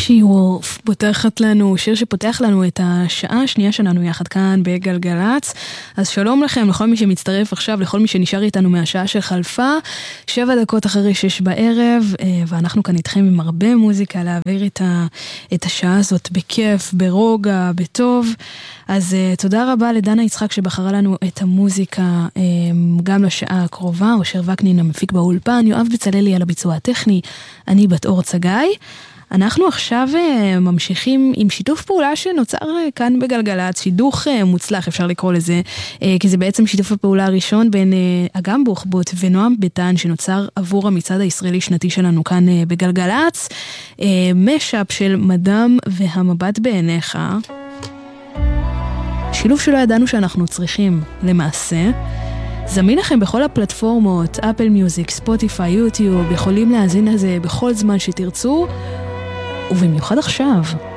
שי וולף פותחת לנו, שיר שפותח לנו את השעה השנייה שלנו יחד כאן בגלגלץ. אז שלום לכם, לכל מי שמצטרף עכשיו, לכל מי שנשאר איתנו מהשעה שחלפה, 7 דקות אחרי 6 בערב, ואנחנו כאן איתכם עם הרבה מוזיקה להעביר את השעה הזאת בכיף, ברוגע, בטוב. אז תודה רבה לדנה יצחק שבחרה לנו את המוזיקה גם לשעה הקרובה, אושר וקנין המפיק באולפן, יואב בצללי על הביצוע הטכני, אני בת אור צגי. אנחנו עכשיו ממשיכים עם שיתוף פעולה שנוצר כאן בגלגלץ, שידוך מוצלח אפשר לקרוא לזה, כי זה בעצם שיתוף הפעולה הראשון בין אגם בוחבוט ונועם ביטן שנוצר עבור המצעד הישראלי שנתי שלנו כאן בגלגלץ, משאפ של מדם והמבט בעיניך, שילוב שלא ידענו שאנחנו צריכים למעשה. זמין לכם בכל הפלטפורמות, אפל מיוזיק, ספוטיפיי, יוטיוב, יכולים להאזין לזה בכל זמן שתרצו, ובמיוחד עכשיו.